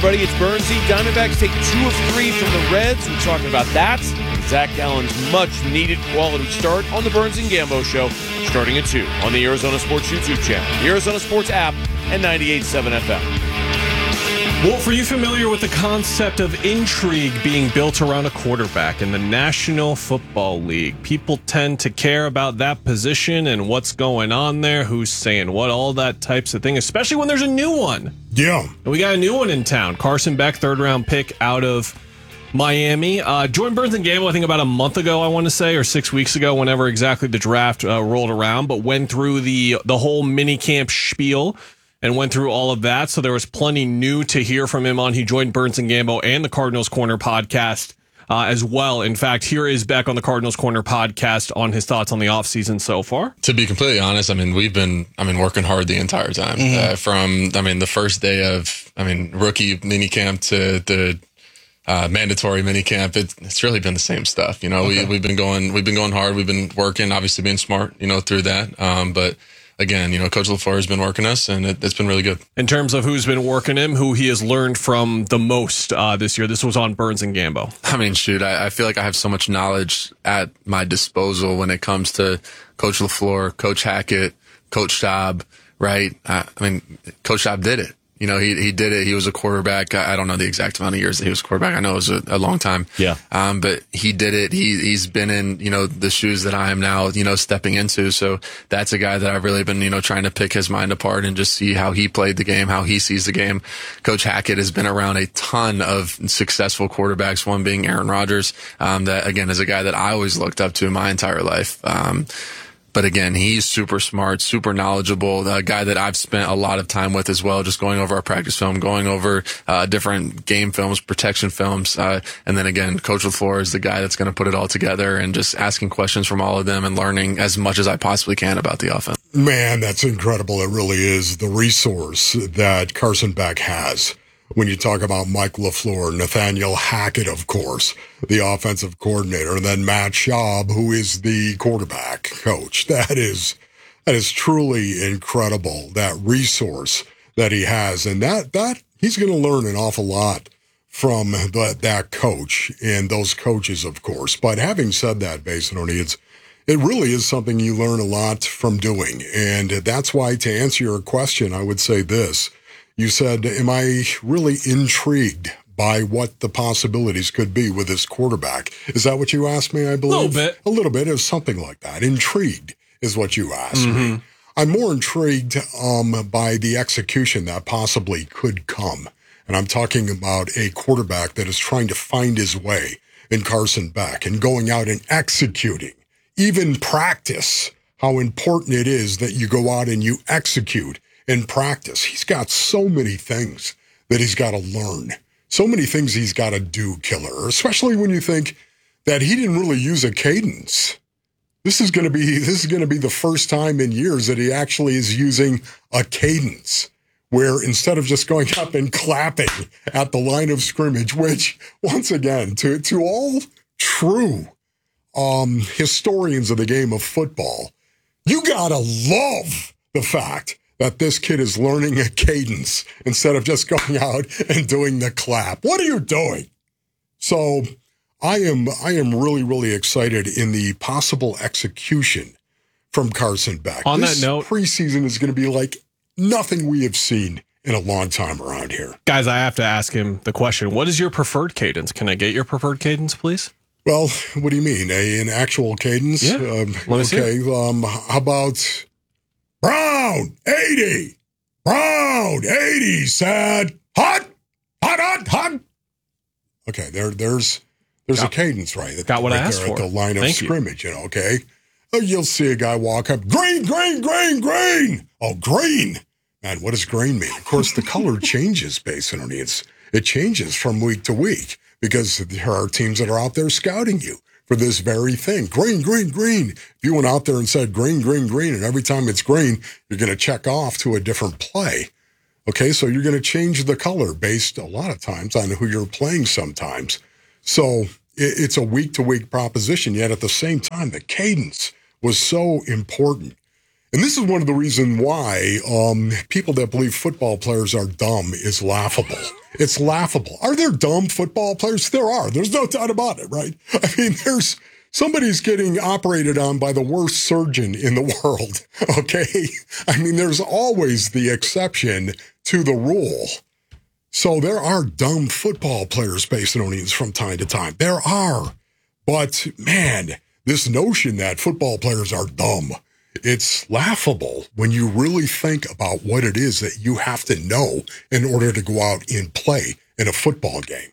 everybody. It's Burnsy. Diamondbacks take 2 of 3 from the Reds. We're talking about that. Zach Gallen's much-needed quality start on the Burns and Gambo Show, starting at 2 on the Arizona Sports YouTube channel, the Arizona Sports app, and 98.7 FM. Wolf, are you familiar with the concept of intrigue being built around a quarterback in the National Football League? People tend to care about that position and what's going on there, who's saying what, all that types of thing, especially when there's a new one. Yeah. And we got a new one in town. Carson Beck, third-round pick out of Miami. Joined Burns and Gamble, I think, about a month ago, I want to say, or 6 weeks ago, whenever exactly the draft rolled around, but went through the whole mini-camp spiel and went through all of that. So there was plenty new to hear from him on. He joined Burns and Gambo and the Cardinals Corner podcast as well. In fact, here is Beck on the Cardinals Corner podcast on his thoughts on the offseason so far. To be completely honest, we've been working hard the entire time. From the first day of rookie minicamp to the mandatory minicamp. It's really been the same stuff. Okay. We've been going hard. We've been working, obviously being smart, through that. But again, Coach LaFleur has been working us, and it's been really good. In terms of who's been working him, who he has learned from the most this year, this was on Burns and Gambo. I feel like I have so much knowledge at my disposal when it comes to Coach LaFleur, Coach Hackett, Coach Schaub, right? Coach Schaub did it. He did it. He was a quarterback. I don't know the exact amount of years that he was a quarterback. I know it was a long time. Yeah. But he did it. He's been in, the shoes that I am now, stepping into. So that's a guy that I've really been, trying to pick his mind apart and just see how he played the game, how he sees the game. Coach Hackett has been around a ton of successful quarterbacks, one being Aaron Rodgers. That again is a guy that I always looked up to my entire life. But again, he's super smart, super knowledgeable, a guy that I've spent a lot of time with as well, just going over our practice film, going over different game films, protection films. And then again, Coach LaFleur is the guy that's going to put it all together and just asking questions from all of them and learning as much as I possibly can about the offense. Man, that's incredible. It really is the resource that Carson Beck has. When you talk about Mike LaFleur, Nathaniel Hackett, of course, the offensive coordinator, and then Matt Schaub, who is the quarterback coach. That is truly incredible, that resource that he has. And that he's going to learn an awful lot from that coach and those coaches, of course. But having said that, Basinoni, it really is something you learn a lot from doing. And that's why, to answer your question, I would say this. You said, am I really intrigued by what the possibilities could be with this quarterback? Is that what you asked me, I believe? A little bit. A little bit. It was something like that. Intrigued is what you asked me. I'm more intrigued by the execution that possibly could come. And I'm talking about a quarterback that is trying to find his way in Carson Beck and going out and executing, even practice, how important it is that you go out and you execute in practice. He's got so many things that he's got to learn, so many things he's got to do, Killer, especially when you think that he didn't really use a cadence. This is going to be the first time in years that he actually is using a cadence, where instead of just going up and clapping at the line of scrimmage, which once again, to all true historians of the game of football, you got to love the fact that this kid is learning a cadence instead of just going out and doing the clap. What are you doing? So I am really, really excited in the possible execution from Carson Beck. On that note, preseason is going to be like nothing we have seen in a long time around here. Guys, I have to ask him the question. What is your preferred cadence? Can I get your preferred cadence, please? Well, what do you mean? An actual cadence? Yeah. Let me see it. How about Brown 80? Brown 80 said hot. Okay, there's a cadence, right? Got what right I asked for. At the line of Thank scrimmage, okay? You'll see a guy walk up, green. Oh, green. Man, what does green mean? Of course, the color changes based on it. It changes from week to week because there are teams that are out there scouting you for this very thing. Green. If you went out there and said green, and every time it's green, you're going to check off to a different play. Okay, so you're going to change the color based a lot of times on who you're playing sometimes. So it's a week-to-week proposition, yet at the same time, the cadence was so important. And this is one of the reasons why people that believe football players are dumb is laughable. It's laughable. Are there dumb football players? There are. There's no doubt about it, right? I mean, somebody's getting operated on by the worst surgeon in the world, okay? I mean, there's always the exception to the rule. So there are dumb football players, Basinonians, from time to time. There are. But, man, this notion that football players are dumb, it's laughable when you really think about what it is that you have to know in order to go out and play in a football game.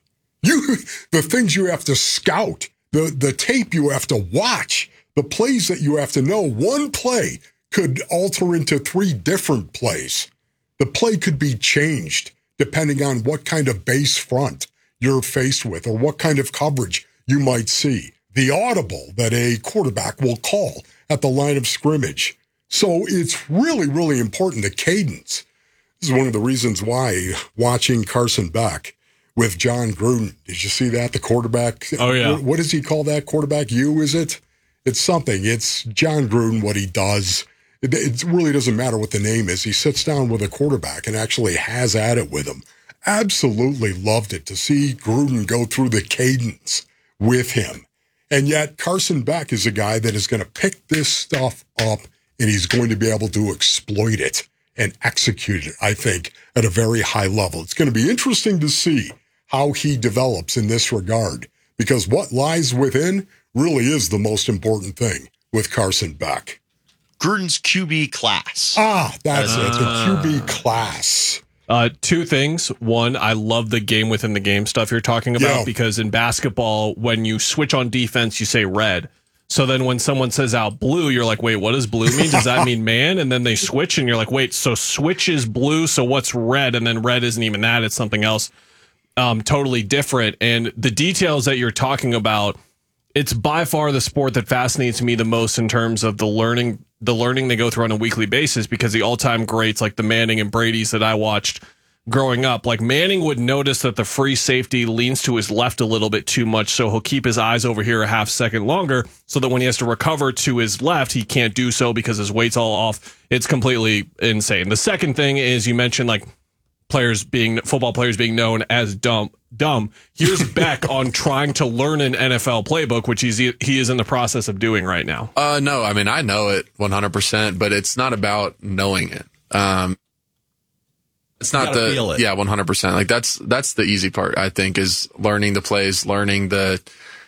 The things you have to scout, the tape you have to watch, the plays that you have to know. One play could alter into 3 different plays. The play could be changed depending on what kind of base front you're faced with or what kind of coverage you might see. The audible that a quarterback will call at the line of scrimmage. So it's really, really important, the cadence. This is one of the reasons why watching Carson Beck with John Gruden, did you see that? The quarterback. Oh, yeah. What does he call that? Quarterback U, is it? It's something. It's John Gruden, what he does. It really doesn't matter what the name is. He sits down with a quarterback and actually has at it with him. Absolutely loved it to see Gruden go through the cadence with him. And yet Carson Beck is a guy that is going to pick this stuff up and he's going to be able to exploit it and execute it, I think, at a very high level. It's going to be interesting to see how he develops in this regard, because what lies within really is the most important thing with Carson Beck. Gruden's QB class. That's it. The QB class. 2 things. One, I love the game within the game stuff you're talking about, because in basketball, when you switch on defense, you say red. So then when someone says out blue, you're like, wait, what does blue mean? Does that mean man? And then they switch and you're like, wait, so switch is blue. So what's red? And then red isn't even that. It's something else totally different. And the details that you're talking about, it's by far the sport that fascinates me the most in terms of the learning they go through on a weekly basis, because the all-time greats like the Manning and Brady's that I watched growing up, like Manning would notice that the free safety leans to his left a little bit too much, so he'll keep his eyes over here a half second longer so that when he has to recover to his left, he can't do so because his weight's all off. It's completely insane. The second thing is, you mentioned like football players being known as dumb. Here's Beck on trying to learn an NFL playbook, which he is in the process of doing right now. No, I mean, I know it 100%, but it's not about knowing it. It's not feel it. 100%. Like that's the easy part, I think, is learning the plays, learning the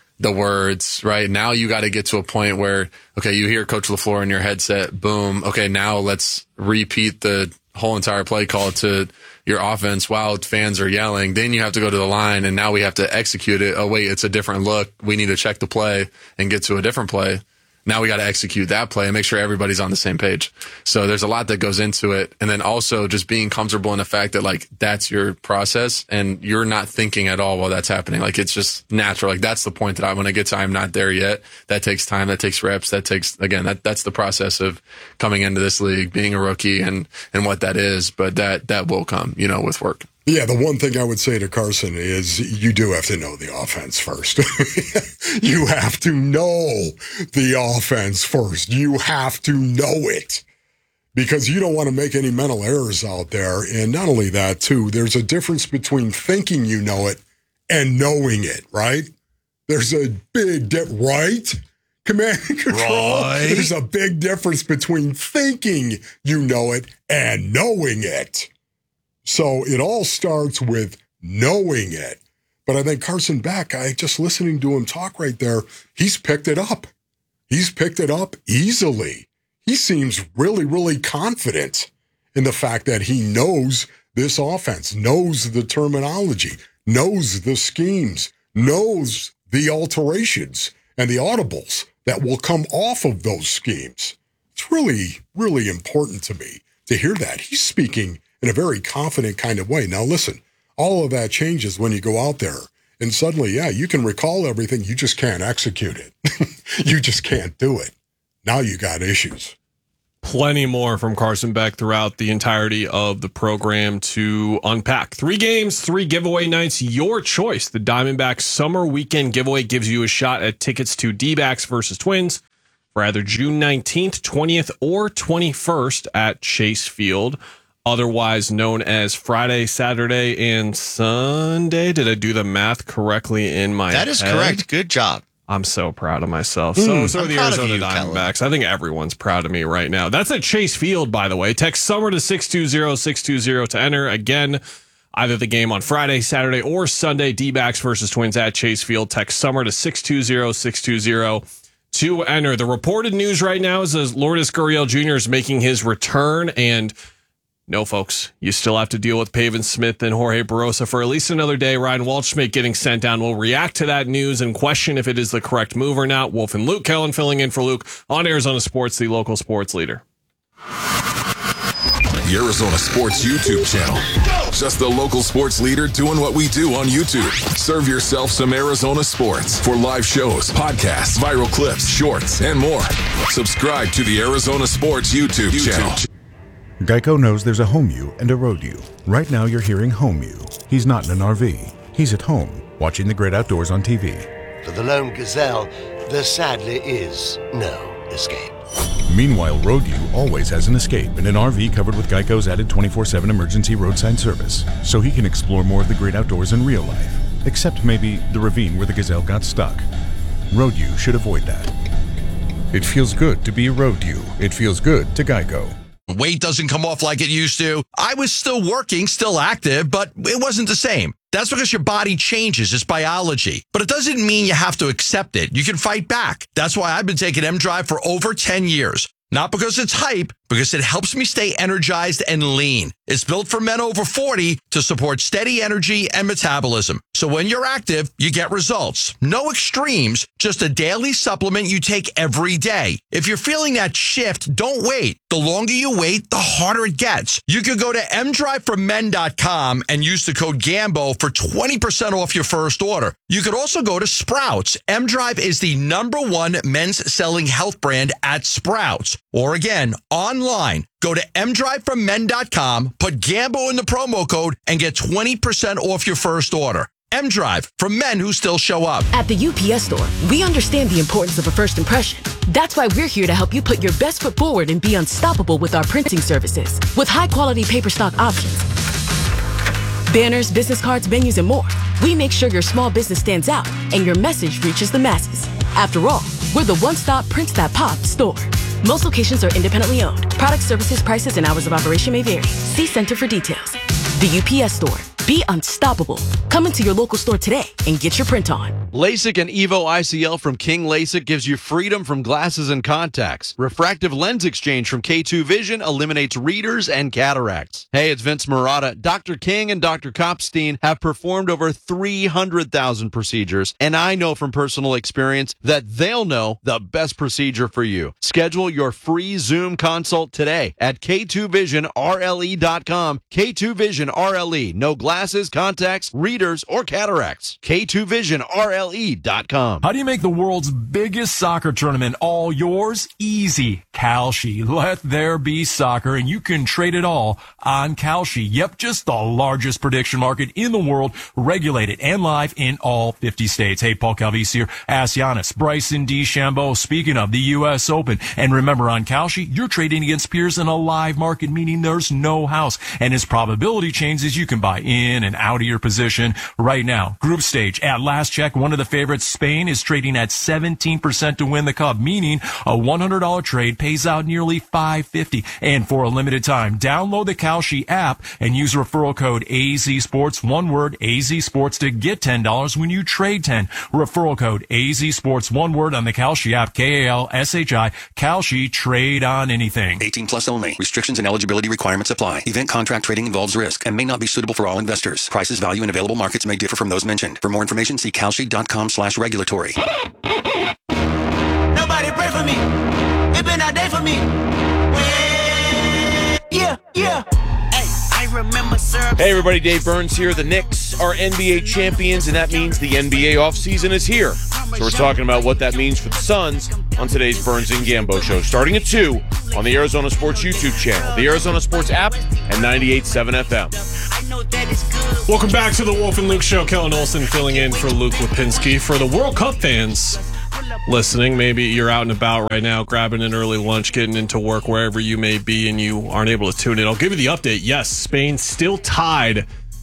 words, right? Now you got to get to a point where, okay, you hear Coach LaFleur in your headset, boom. Okay, now let's repeat the whole entire play call to your offense while fans are yelling. Then you have to go to the line, and now we have to execute it. Oh, wait, it's a different look. We need to check the play and get to a different play. Now we got to execute that play and make sure everybody's on the same page. So there's a lot that goes into it. And then also just being comfortable in the fact that like that's your process and you're not thinking at all while that's happening. Like it's just natural. Like that's the point that I want to get to. I'm not there yet. That takes time. That takes reps. That takes, again, that's the process of coming into this league, being a rookie and what that is. But that will come, with work. Yeah, the one thing I would say to Carson is you do have to know the offense first. You have to know the offense first. You have to know it, because you don't want to make any mental errors out there. And not only that, too, there's a difference between thinking you know it and knowing it, right? There's a big right? Command and control. Right. There's a big difference between thinking you know it and knowing it. So it all starts with knowing it. But I think Carson Beck, just listening to him talk right there, he's picked it up. He's picked it up easily. He seems really, really confident in the fact that he knows this offense, knows the terminology, knows the schemes, knows the alterations and the audibles that will come off of those schemes. It's really, really important to me to hear that. He's speaking in a very confident kind of way. Now, listen, all of that changes when you go out there and suddenly, you can recall everything. You just can't execute it. You just can't do it. Now you got issues. Plenty more from Carson Beck throughout the entirety of the program to unpack. 3 games, 3 giveaway nights, your choice. The Diamondbacks Summer Weekend Giveaway gives you a shot at tickets to D-backs versus Twins for either June 19th, 20th, or 21st at Chase Field, otherwise known as Friday, Saturday, and Sunday. Did I do the math correctly in my head? That is correct. Good job. I'm so proud of myself. So are the proud of Arizona you, Diamondbacks. I think everyone's proud of me right now. That's at Chase Field, by the way. Text Summer to 620-620 to enter. Again, either the game on Friday, Saturday, or Sunday, D-backs versus Twins at Chase Field. Text Summer to 620-620 to enter. The reported news right now is that Lourdes Gurriel Jr. is making his return, and no, folks, you still have to deal with Pavin Smith and Jorge Barosa for at least another day. Ryan Waldschmidt getting sent down. We'll react to that news and question if it is the correct move or not. Wolf and Luke Kellen filling in for Luke on Arizona Sports, the local sports leader. The Arizona Sports YouTube channel. Just the local sports leader doing what we do on YouTube. Serve yourself some Arizona sports for live shows, podcasts, viral clips, shorts, and more. Subscribe to the Arizona Sports YouTube channel. Geico knows there's a home you and a road you. Right now you're hearing home you. He's not in an RV. He's at home, watching the great outdoors on TV. For the lone gazelle, there sadly is no escape. Meanwhile, road you always has an escape in an RV covered with Geico's added 24/7 emergency roadside service, so he can explore more of the great outdoors in real life, except maybe the ravine where the gazelle got stuck. Road you should avoid that. It feels good to be a road you. It feels good to Geico. Weight doesn't come off like it used to. I was still working, still active, but it wasn't the same. That's because your body changes. It's biology. But it doesn't mean you have to accept it. You can fight back. That's why I've been taking M-Drive for over 10 years. Not because it's hype, because it helps me stay energized and lean. It's built for men over 40 to support steady energy and metabolism. So when you're active, you get results. No extremes, just a daily supplement you take every day. If you're feeling that shift, don't wait. The longer you wait, the harder it gets. You could go to mdriveformen.com and use the code GAMBO for 20% off your first order. You could also go to Sprouts. M-Drive is the #1 men's selling health brand at Sprouts. Or again, online. Go to mdriveformen.com, put GAMBO in the promo code, and get 20% off your first order. M-Drive, for men who still show up. At the UPS Store, we understand the importance of a first impression. That's why we're here to help you put your best foot forward and be unstoppable with our printing services. With high-quality paper stock options, banners, business cards, menus, and more, we make sure your small business stands out and your message reaches the masses. After all, we're the one-stop Prints That Pop store. Most locations are independently owned. Product, services, prices, and hours of operation may vary. See Center for details. The UPS Store. Be unstoppable. Come into your local store today and get your print on. LASIK and EVO ICL from King LASIK gives you freedom from glasses and contacts. Refractive lens exchange from K2 Vision eliminates readers and cataracts. Hey, it's Vince Murata. Dr. King and Dr. Kopstein have performed over 300,000 procedures, and I know from personal experience that they'll know the best procedure for you. Schedule your free Zoom consult today at K2VisionRLE.com. K2 Vision RLE. No glasses, contacts, readers, or cataracts. K2VisionRLE.com. How do you make the world's biggest soccer tournament all yours? Easy. Kalshi. Let there be soccer, and you can trade it all on Kalshi. Yep, just the largest prediction market in the world, regulated and live in all 50 states. Hey, Paul Calvisi here. Ask Giannis, Bryson DeChambeau. Speaking of the U.S. Open. And remember, on Kalshi, you're trading against peers in a live market, meaning there's no house. And as probability changes, you can buy in and out of your position right now. Group stage, at last check, one of the favorites, Spain, is trading at 17% to win the cup, meaning a $100 trade pays out nearly $550. And for a limited time, download the Kalshi app and use referral code AZSports, one word, AZSports, to get $10 when you trade 10. Referral code AZSports, one word, on the Kalshi app, KALSHI, Kalshi, trade on anything. 18 plus only. Restrictions and eligibility requirements apply. Event contract trading involves risk and may not be suitable for all investors. Prices, value, and available markets may differ from those mentioned. For more information, see Kalshi.com/regulatory. Nobody pray for me. It been a day for me. Yeah. Hey everybody, Dave Burns here. The Knicks are NBA champions, and that means the NBA offseason is here. So we're talking about what that means for the Suns on today's Burns and Gambo show, starting at 2 on the Arizona Sports YouTube channel, the Arizona Sports app, and 98.7 FM. Welcome back to the Wolf and Luke show. Kellen Olson filling in for Luke Lipinski. For the World Cup fans, listening. Maybe you're out and about right now, grabbing an early lunch, getting into work, wherever you may be, and you aren't able to tune in. I'll give you the update. Yes, Spain still tied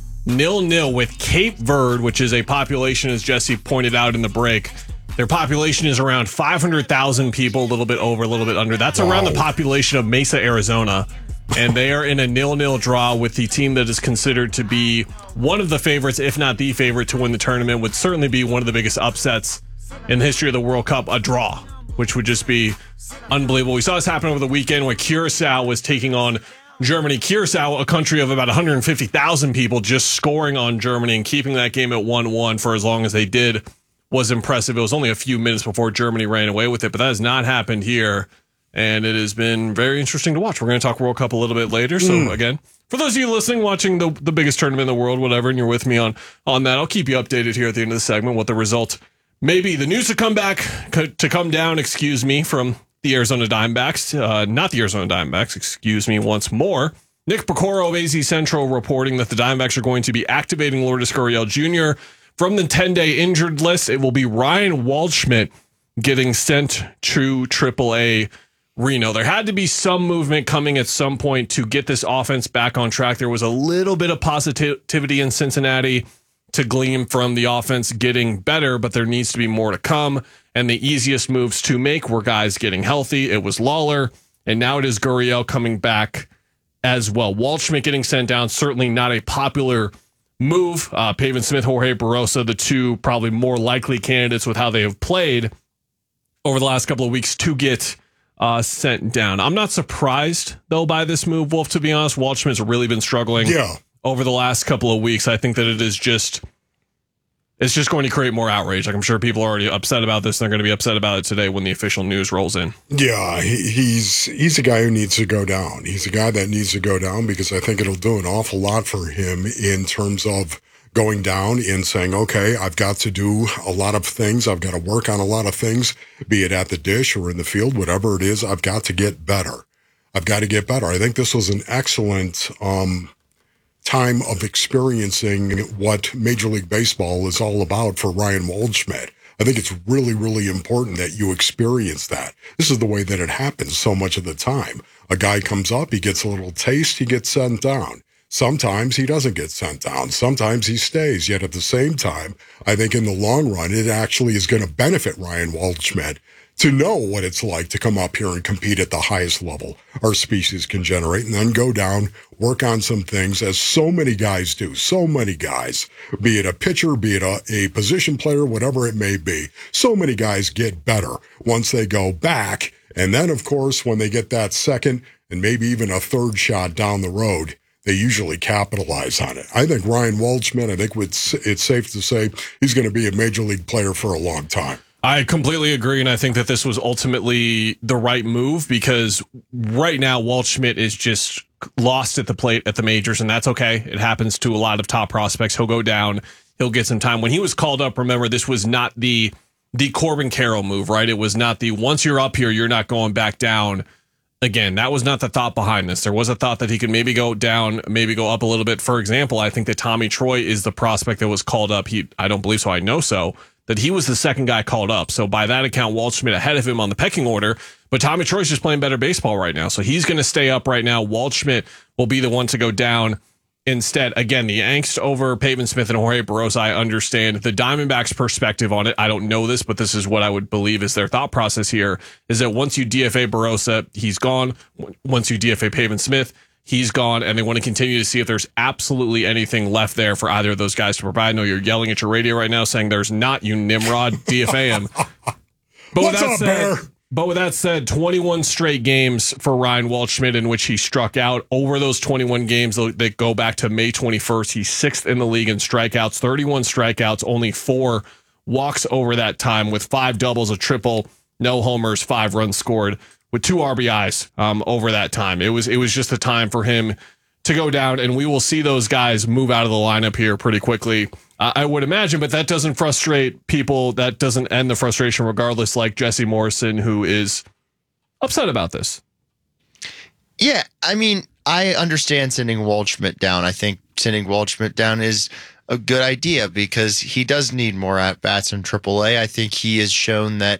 0-0 with Cape Verde, which is a population, as Jesse pointed out in the break. Their population is around 500,000 people, a little bit over, a little bit under. That's around the population of Mesa, Arizona. And they are in a 0-0 draw with the team that is considered to be one of the favorites, if not the favorite, to win the tournament. Would certainly be one of the biggest upsets in the history of the World Cup, a draw, which would just be unbelievable. We saw this happen over the weekend when Curacao was taking on Germany. Curacao, a country of about 150,000 people, just scoring on Germany and keeping that game at 1-1 for as long as they did was impressive. It was only a few minutes before Germany ran away with it, but that has not happened here, and it has been very interesting to watch. We're going to talk World Cup a little bit later, so again, for those of you listening, watching the biggest tournament in the world, whatever, and you're with me on that, I'll keep you updated here at the end of the segment what the result may be. The news to come down, from the Arizona Diamondbacks, not the Arizona Diamondbacks, excuse me once more. Nick Pecoro of AZ Central reporting that the Diamondbacks are going to be activating Lourdes Gurriel Jr. from the 10-day injured list. It will be Ryan Waldschmidt getting sent to AAA Reno. There had to be some movement coming at some point to get this offense back on track. There was a little bit of positivity in Cincinnati to glean from the offense getting better, but there needs to be more to come. And the easiest moves to make were guys getting healthy. It was Lawler, and now it is Gurriel coming back as well. Waldschmidt getting sent down, certainly not a popular move. Pavin Smith, Jorge Barrosa, the two probably more likely candidates with how they have played over the last couple of weeks to get sent down. I'm not surprised, though, by this move, Wolf, to be honest. Waldschmidt's really been struggling over the last couple of weeks. I think that it's just going to create more outrage. Like, I'm sure people are already upset about this, and they're going to be upset about it today when the official news rolls in. Yeah, he's a guy who needs to go down. He's a guy that needs to go down because I think it'll do an awful lot for him in terms of going down and saying, okay, I've got to do a lot of things. I've got to work on a lot of things, be it at the dish or in the field, whatever it is. I've got to get better. I think this was an excellent time of experiencing what Major League Baseball is all about for Ryan Waldschmidt. I think it's really, really important that you experience that. This is the way that it happens so much of the time. A guy comes up, he gets a little taste, he gets sent down. Sometimes he doesn't get sent down. Sometimes he stays. Yet at the same time, I think in the long run, it actually is going to benefit Ryan Waldschmidt to know what it's like to come up here and compete at the highest level our species can generate, and then go down, work on some things, as so many guys do. So many guys, be it a pitcher, be it a position player, whatever it may be. So many guys get better once they go back. And then, of course, when they get that second and maybe even a third shot down the road, they usually capitalize on it. I think Ryan Waldschmidt, it's safe to say he's going to be a major league player for a long time. I completely agree, and I think that this was ultimately the right move because right now Waldschmidt is just lost at the plate at the majors, and that's okay. It happens to a lot of top prospects. He'll go down. He'll get some time. When he was called up, remember, this was not the Corbin Carroll move, right? It was not the once you're up here, you're not going back down. Again, that was not the thought behind this. There was a thought that he could maybe go down, maybe go up a little bit. For example, I think that Tommy Troy is the prospect that was called up. I don't believe so. I know so. That he was the second guy called up. So by that account, Waldschmidt ahead of him on the pecking order. But Tommy Troy's just playing better baseball right now. So he's going to stay up right now. Waldschmidt will be the one to go down instead. Again, the angst over Pavin Smith and Jorge Barrosa, I understand. The Diamondbacks' perspective on it, I don't know this, but this is what I would believe is their thought process here, is that once you DFA Barrosa, he's gone. Once you DFA Pavin Smith, he's gone, and they want to continue to see if there's absolutely anything left there for either of those guys to provide. I know you're yelling at your radio right now saying there's not, you Nimrod. DFA him. But with that said, 21 straight games for Ryan Waldschmidt in which he struck out. Over those 21 games that go back to May 21st, he's sixth in the league in strikeouts, 31 strikeouts, only 4 walks over that time with 5 doubles, a triple, no homers, 5 runs scored, with 2 RBIs over that time. It was just a time for him to go down, and we will see those guys move out of the lineup here pretty quickly, I would imagine, but that doesn't frustrate people. That doesn't end the frustration regardless, like Jesse Morrison, who is upset about this. Yeah, I mean, I understand sending Waldschmidt down. I think sending Waldschmidt down is a good idea because he does need more at-bats in AAA. I think he has shown that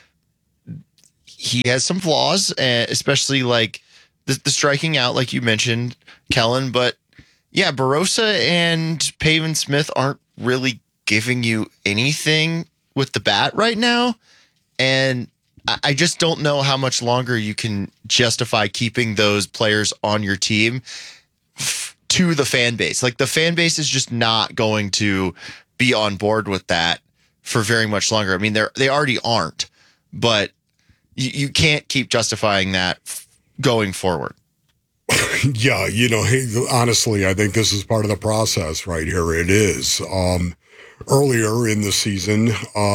he has some flaws, especially like the striking out, like you mentioned, Kellen. But yeah, Barossa and Pavin Smith aren't really giving you anything with the bat right now. And I just don't know how much longer you can justify keeping those players on your team to the fan base. Like the fan base is just not going to be on board with that for very much longer. I mean, they already aren't, but you can't keep justifying that going forward. Yeah, hey, honestly, I think this is part of the process right here. It is. Earlier in the season,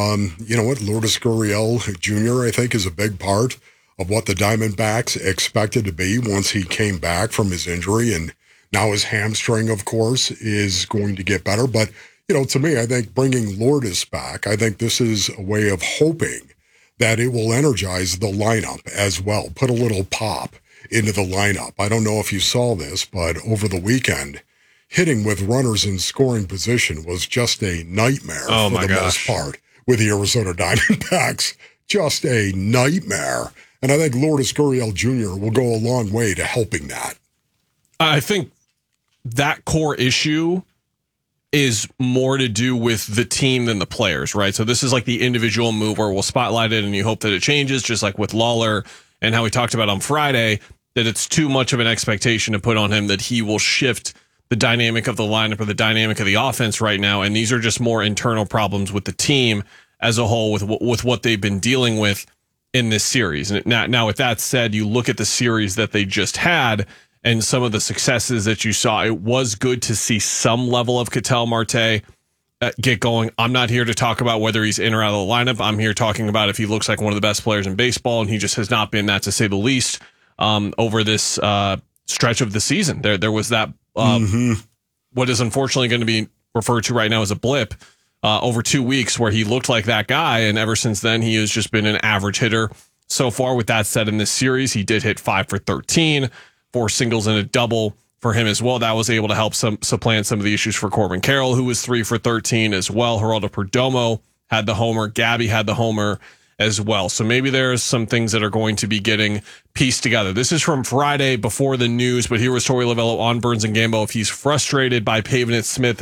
Lourdes Gurriel Jr., I think, is a big part of what the Diamondbacks expected to be once he came back from his injury. And now his hamstring, of course, is going to get better. But, to me, I think bringing Lourdes back, I think this is a way of hoping that it will energize the lineup as well, put a little pop into the lineup. I don't know if you saw this, but over the weekend, hitting with runners in scoring position was just a nightmare for the most part with the Arizona Diamondbacks. Just a nightmare. And I think Lourdes Gurriel Jr. will go a long way to helping that. I think that core issue is more to do with the team than the players, right? So this is like the individual move where we'll spotlight it and you hope that it changes, just like with Lawler and how we talked about on Friday, that it's too much of an expectation to put on him that he will shift the dynamic of the lineup or the dynamic of the offense right now. And these are just more internal problems with the team as a whole with what they've been dealing with in this series. And now with that said, you look at the series that they just had and some of the successes that you saw, it was good to see some level of Ketel Marte get going. I'm not here to talk about whether he's in or out of the lineup. I'm here talking about if he looks like one of the best players in baseball, and he just has not been that, to say the least, over this stretch of the season. There was that what is unfortunately going to be referred to right now as a blip over 2 weeks where he looked like that guy, and ever since then he has just been an average hitter so far. With that said, in this series he did hit 5 for 13, 4 singles and a double for him as well. That was able to help supplant some of the issues for Corbin Carroll, who was 3 for 13 as well. Geraldo Perdomo had the homer, Gabby had the homer as well. So maybe there's some things that are going to be getting pieced together. This is from Friday before the news, but here was Torey Lovullo on Burns and Gambo if he's frustrated by Pavin Smith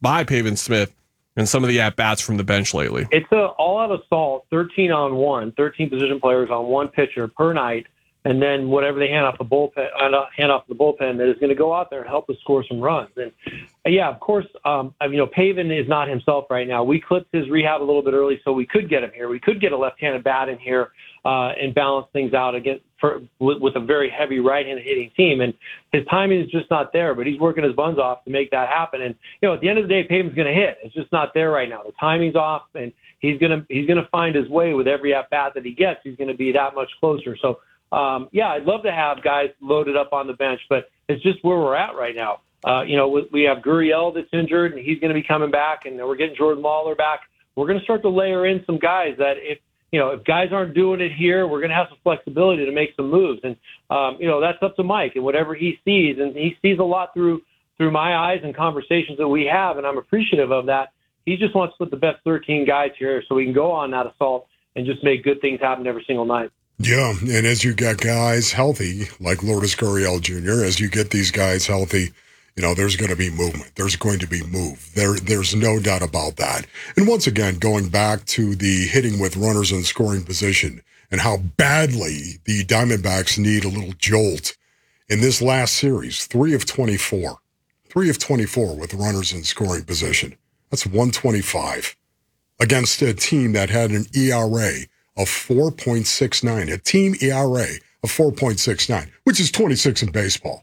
and some of the at-bats from the bench lately. It's an all-out assault, 13 on 1, 13 position players on one pitcher per night, and then whatever they hand off the bullpen that is going to go out there and help us score some runs. And yeah, of course, Pavin is not himself right now. We clipped his rehab a little bit early so we could get him here. We could get a left-handed bat in here and balance things out with a very heavy right-handed hitting team. And his timing is just not there, but he's working his buns off to make that happen. And at the end of the day, Pavin's going to hit. It's just not there right now. The timing's off, and he's going to find his way with every at-bat that he gets. He's going to be that much closer. So I'd love to have guys loaded up on the bench, but it's just where we're at right now. We have Gurriel that's injured, and he's going to be coming back, and we're getting Jordan Lawler back. We're going to start to layer in some guys that if guys aren't doing it here, we're going to have some flexibility to make some moves. And, that's up to Mike and whatever he sees. And he sees a lot through my eyes and conversations that we have, and I'm appreciative of that. He just wants to put the best 13 guys here so we can go on that assault and just make good things happen every single night. Yeah, and as you get guys healthy, like Lourdes Gurriel Jr., as you get these guys healthy, there's going to be movement. There's going to be move. There's no doubt about that. And once again, going back to the hitting with runners in scoring position and how badly the Diamondbacks need a little jolt. In this last series, 3 of 24. 3 of 24 with runners in scoring position. That's 125 against a team that had an ERA of 4.69, a team ERA of 4.69, which is 26 in baseball.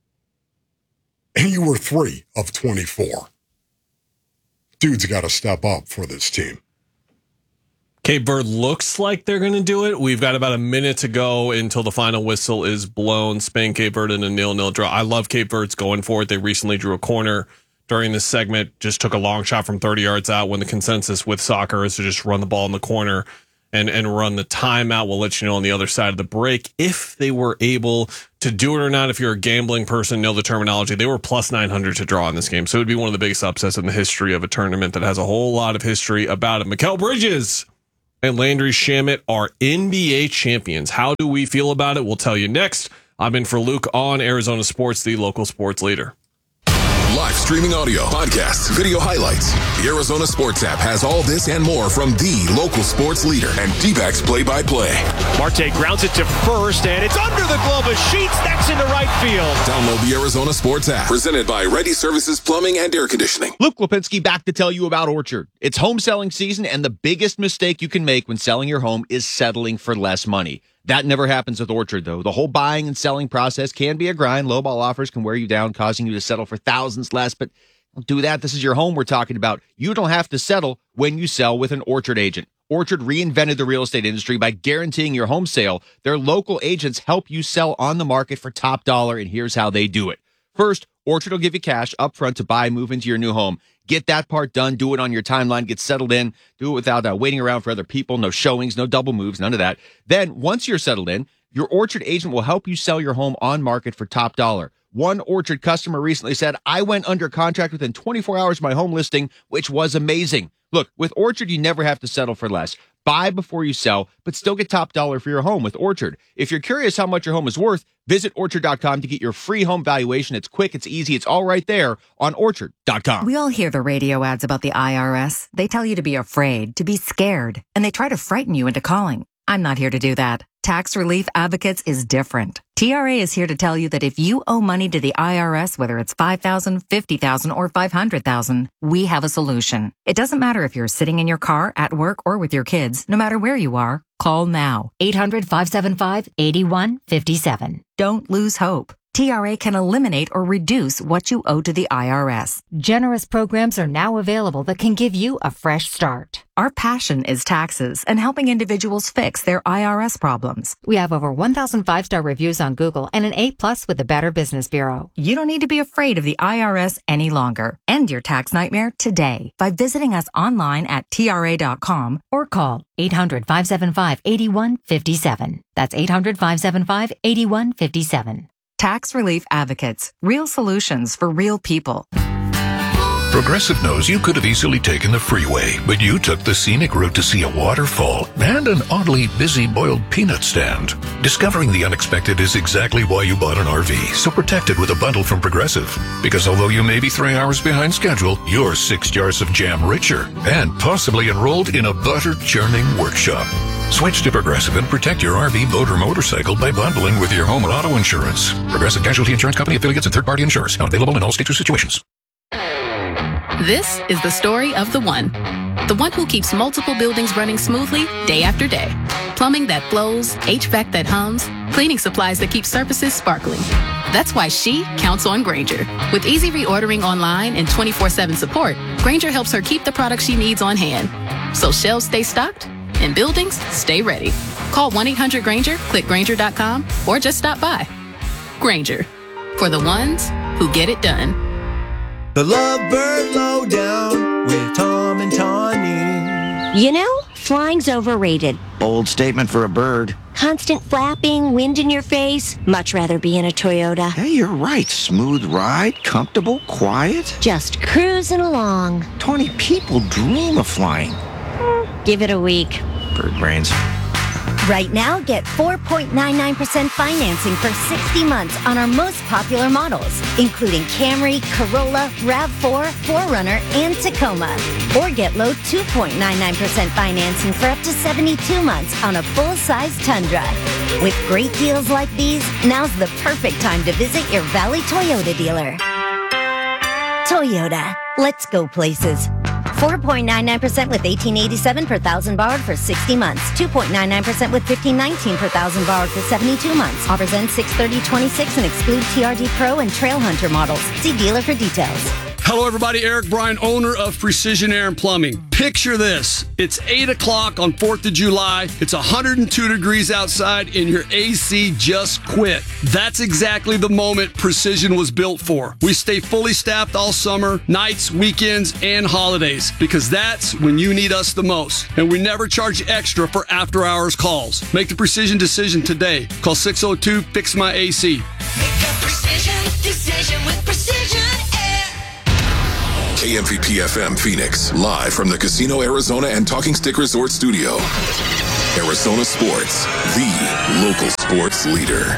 And you were 3 of 24. Dude's got to step up for this team. Cape Verde looks like they're going to do it. We've got about a minute to go until the final whistle is blown. Spain, Cape Verde in a 0-0 draw. I love Cape Verde's going for it. They recently drew a corner during this segment, just took a long shot from 30 yards out when the consensus with soccer is to just run the ball in the corner and run the timeout. We'll let you know on the other side of the break if they were able to do it or not. If you're a gambling person, know the terminology. They were plus 900 to draw in this game. So it would be one of the biggest upsets in the history of a tournament that has a whole lot of history about it. Mikal Bridges and Landry Shamet are NBA champions. How do we feel about it? We'll tell you next. I'm in for Luke on Arizona Sports, the local sports leader. Live streaming audio, podcasts, video highlights. The Arizona Sports app has all this and more from the local sports leader and D-backs play-by-play. Marte grounds it to first, and it's under the glove of Sheets. That's into right field. Download the Arizona Sports app, presented by Ready Services Plumbing and Air Conditioning. Luke Lipinski back to tell you about Orchard. It's home selling season, and the biggest mistake you can make when selling your home is settling for less money. That never happens with Orchard, though. The whole buying and selling process can be a grind. Lowball offers can wear you down, causing you to settle for thousands less. But don't do that. This is your home we're talking about. You don't have to settle when you sell with an Orchard agent. Orchard reinvented the real estate industry by guaranteeing your home sale. Their local agents help you sell on the market for top dollar, and here's how they do it. First, Orchard will give you cash up front to buy, move into your new home. Get that part done. Do it on your timeline. Get settled in. Do it without waiting around for other people. No showings, no double moves, none of that. Then, once you're settled in, your Orchard agent will help you sell your home on market for top dollar. One Orchard customer recently said, I went under contract within 24 hours of my home listing, which was amazing. Look, with Orchard, you never have to settle for less. Buy before you sell, but still get top dollar for your home with Orchard. If you're curious how much your home is worth, visit Orchard.com to get your free home valuation. It's quick, it's easy, it's all right there on Orchard.com. We all hear the radio ads about the IRS. They tell you to be afraid, to be scared, and they try to frighten you into calling. I'm not here to do that. Tax Relief Advocates is different. TRA is here to tell you that if you owe money to the IRS, whether it's $5,000, $50,000, or $500,000, we have a solution. It doesn't matter if you're sitting in your car, at work, or with your kids. No matter where you are, call now. 800-575-8157. Don't lose hope. TRA can eliminate or reduce what you owe to the IRS. Generous programs are now available that can give you a fresh start. Our passion is taxes and helping individuals fix their IRS problems. We have over 1,000 5-star reviews on Google and an A+ with the Better Business Bureau. You don't need to be afraid of the IRS any longer. End your tax nightmare today by visiting us online at TRA.com or call 800-575-8157. That's 800-575-8157. Tax Relief Advocates. Real solutions for real people. Progressive knows you could have easily taken the freeway, but you took the scenic route to see a waterfall and an oddly busy boiled peanut stand. Discovering the unexpected is exactly why you bought an RV, so protect it with a bundle from Progressive. Because although you may be 3 hours behind schedule, you're 6 jars of jam richer and possibly enrolled in a butter-churning workshop. Switch to Progressive and protect your RV, boat, or motorcycle by bundling with your home and auto insurance. Progressive Casualty Insurance Company, affiliates, and third-party insurers. Not available in all states or situations. This is the story of the one who keeps multiple buildings running smoothly day after day. Plumbing that flows, HVAC that hums, cleaning supplies that keep surfaces sparkling. That's why she counts on Grainger. With easy reordering online and 24/7 support, Grainger helps her keep the products she needs on hand. So shelves stay stocked and buildings stay ready. Call 1-800-GRAINGER, click Grainger.com, or just stop by. Grainger, for the ones who get it done. The Lovebird Lowdown with Tom and Tawny. You know, flying's overrated. Bold statement for a bird. Constant flapping, wind in your face. Much rather be in a Toyota. Hey, you're right. Smooth ride, comfortable, quiet. Just cruising along. Tawny, people dream of flying. Give it a week. Bird brains. Right now, get 4.99% financing for 60 months on our most popular models, including Camry, Corolla, RAV4, 4Runner, and Tacoma. Or get low 2.99% financing for up to 72 months on a full-size Tundra. With great deals like these, now's the perfect time to visit your Valley Toyota dealer. Toyota. Let's go places. 4.99% with $1,887 per thousand borrowed for 60 months. 2.99% with $1,519 per thousand borrowed for 72 months. Offers end 6/30/26 and exclude TRD Pro and Trail Hunter models. See dealer for details. Hello, everybody. Eric Bryan, owner of Precision Air and Plumbing. Picture this. It's 8 o'clock on 4th of July. It's 102 degrees outside, and your AC just quit. That's exactly the moment Precision was built for. We stay fully staffed all summer, nights, weekends, and holidays, because that's when you need us the most. And we never charge extra for after-hours calls. Make the Precision decision today. Call 602-FIX-MY-AC. Make a precision decision with Precision Air. KMVP FM Phoenix, live from the Casino Arizona and Talking Stick Resort Studio. Arizona Sports, the local sports leader.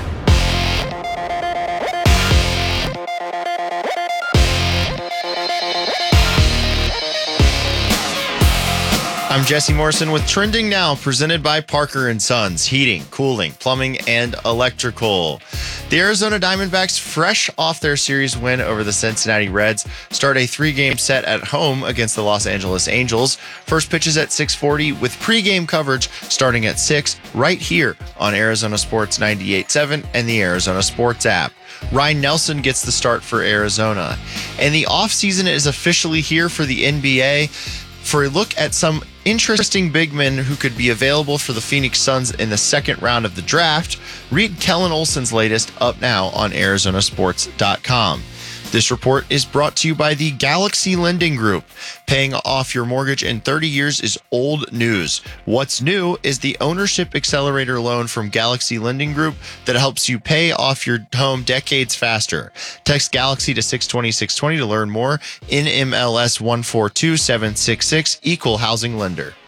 I'm Jesse Morrison with Trending Now, presented by Parker & Sons, heating, cooling, plumbing, and electrical. The Arizona Diamondbacks, fresh off their series win over the Cincinnati Reds, start a 3-game set at home against the Los Angeles Angels. First pitch is at 6:40 with pregame coverage starting at 6 right here on Arizona Sports 98.7 and the Arizona Sports app. Ryan Nelson gets the start for Arizona. And the offseason is officially here for the NBA. For a look at some interesting big men who could be available for the Phoenix Suns in the second round of the draft, read Kellen Olson's latest up now on ArizonaSports.com. This report is brought to you by the Galaxy Lending Group. Paying off your mortgage in 30 years is old news. What's new is the Ownership Accelerator loan from Galaxy Lending Group that helps you pay off your home decades faster. Text Galaxy to 620-620 to learn more. NMLS 142766, Equal Housing Lender.